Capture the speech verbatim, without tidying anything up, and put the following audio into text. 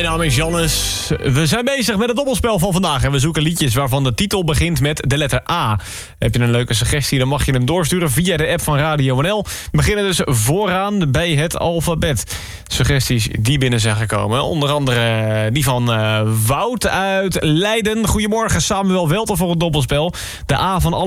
naam is Jannes. We zijn bezig met het dobbelspel van vandaag. En we zoeken liedjes waarvan de titel begint met de letter A. Heb je een leuke suggestie, dan mag je hem doorsturen via de app van Radio N L. We beginnen dus vooraan bij het alfabet. Suggesties die binnen zijn gekomen. Onder andere die van uh, Wout uit Leiden. Goedemorgen, Samuel Welter voor het dobbelspel. De A van alle